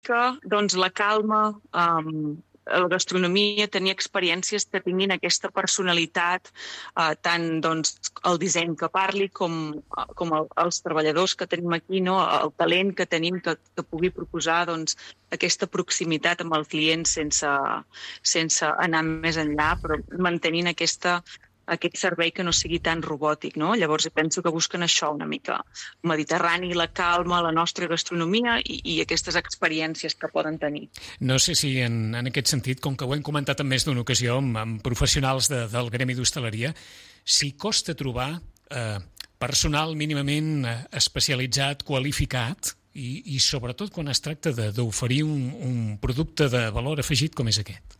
doncs, la calma, la gastronomia, tenir experiències que tinguin aquesta personalitat, tant doncs, el disseny que parli com els treballadors que tenim aquí, no? El talent que tenim que pugui proposar doncs, aquesta proximitat amb el client sense anar més enllà, però mantenint aquest servei que no sigui tan robòtic, no? Llavors penso que busquen això una mica. Mediterrani, la calma, la nostra gastronomia i aquestes experiències que poden tenir. No sé si en aquest sentit, com que ho hem comentat en més d'una ocasió amb professionals del gremi d'hostaleria, si costa trobar personal mínimament especialitzat, qualificat i sobretot quan es tracta d'oferir un producte de valor afegit com és aquest.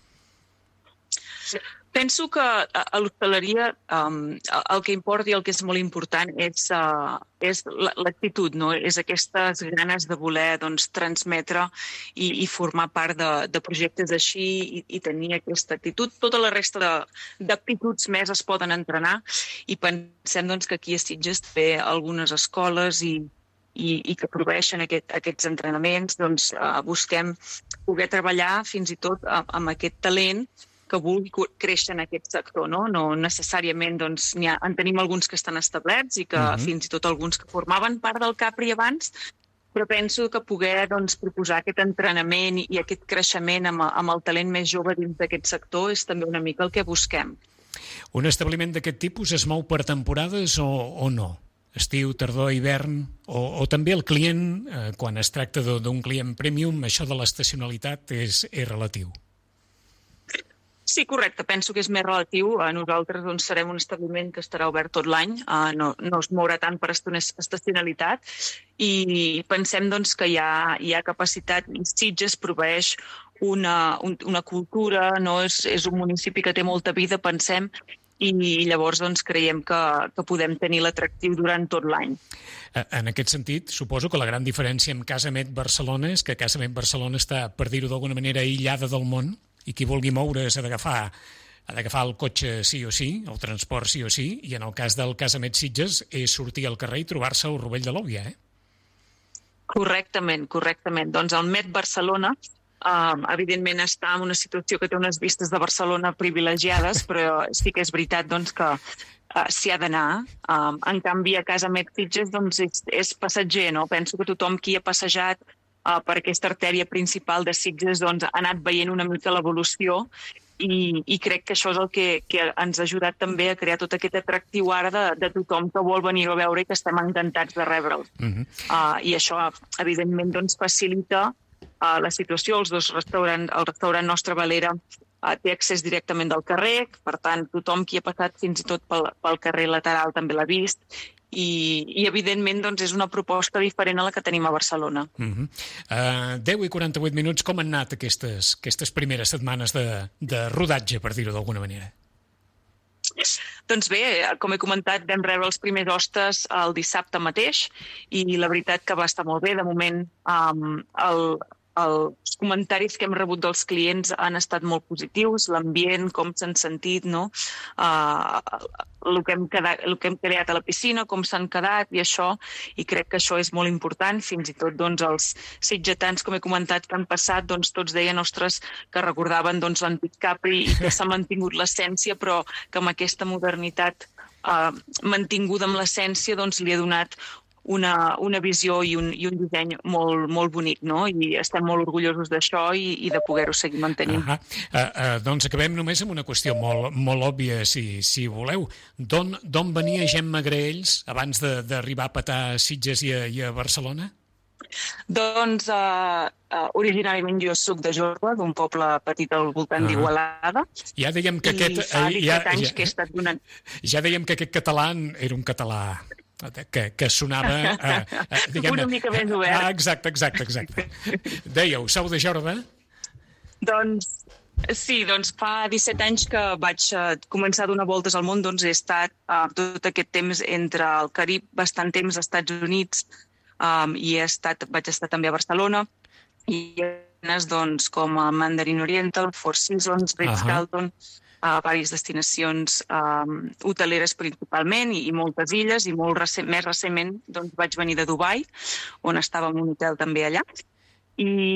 Penso que a l'hostaleria el que importa i el que és molt important és l'actitud, no? És aquestes ganes de voler doncs, transmetre i formar part de projectes així i tenir aquesta actitud. Tota la resta d'aptituds més es poden entrenar i pensem doncs, que aquí a Sitges té algunes escoles i que proveeixen aquests entrenaments. Doncs, busquem poder treballar fins i tot amb aquest talent que vulgui créixer en aquest sector, no? No necessàriament, doncs, en tenim alguns que estan establerts i que fins i tot alguns que formaven part del Capri abans, però penso que poder doncs, proposar aquest entrenament i aquest creixement amb el talent més jove dins d'aquest sector és també una mica el que busquem. Un establiment d'aquest tipus es mou per temporades o no? Estiu, tardor, hivern, o també el client, quan es tracta d'un client premium, això de l'estacionalitat és relatiu? Sí, correcte. Penso que és més relatiu. Nosaltres doncs, serem un establiment que estarà obert tot l'any, no es mourà tant per estacionalitat i pensem doncs, que hi ha capacitat. Sitges proveeix una cultura, no? És un municipi que té molta vida, pensem, i llavors doncs, creiem que podem tenir l'atractiu durant tot l'any. En aquest sentit, suposo que la gran diferència amb Casamet Barcelona és que Casamet Barcelona està, per dir-ho d'alguna manera, aïllada del món, i qui vulgui moure's ha d'agafar el cotxe sí o sí, el transport sí o sí, i en el cas del Casamet Sitges és sortir al carrer i trobar-se al Rovell de l'Òbvia, Correctament. Doncs el Met Barcelona, evidentment està en una situació que té unes vistes de Barcelona privilegiades, però sí que és veritat doncs, que s'hi ha d'anar. En canvi, a Casamet Sitges doncs, és passatger, no? Penso que tothom qui ha passejat per aquesta artèria principal de Sitges doncs, ha anat veient una mica l'evolució i crec que això és el que ens ha ajudat també a crear tot aquest atractiu ara de tothom que vol venir a veure i que estem encantats de rebre'l. I això, evidentment, doncs, facilita la situació. El restaurant Nostra Valera té accés directament del carrer, per tant, tothom qui ha passat fins i tot pel carrer lateral també l'ha vist. I evidentment, doncs, és una proposta diferent a la que tenim a Barcelona. 10 i 48 minuts, com han anat aquestes primeres setmanes de rodatge, per dir-ho d'alguna manera? Doncs bé, com he comentat, vam rebre els primers hostes el dissabte mateix i la veritat que va estar molt bé. De moment, els comentaris que hem rebut dels clients han estat molt positius, l'ambient, com s'han sentit, no? El que hem creat a la piscina, com s'han quedat i això, i crec que això és molt important. Fins i tot doncs, els sitgetans, com he comentat, que han passat, doncs, tots deien, ostres, que recordaven doncs, l'antic Capri i que s'ha mantingut l'essència, però que amb aquesta modernitat mantinguda amb l'essència doncs, li ha donat una visió i un disseny molt, molt bonic, no? I estem molt orgullosos d'això i de poder-ho seguir mantenint. Doncs acabem només amb una qüestió molt òbvia, si voleu. D'on venia Gemma Graells abans d'arribar a petar a Sitges i a Barcelona? Doncs originàriament jo soc de Jorba, d'un poble petit al voltant d'Igualada. Ja dèiem que aquest... I fa 17 anys que he estat donant... Ja dèiem que aquest català era un català que sonava... una mica més obert. Exacte. Dèieu, sou de Jorba? Doncs sí, fa 17 anys que vaig començar a donar voltes al món, doncs he estat tot aquest temps entre el Carib, bastant temps als Estats Units, i vaig estar també a Barcelona, i doncs, com a Mandarin Oriental, Four Seasons, Ritz-Carlton, diverses destinacions hoteleres principalment i moltes illes, i més recentment doncs, vaig venir de Dubai, on estava en un hotel també allà. i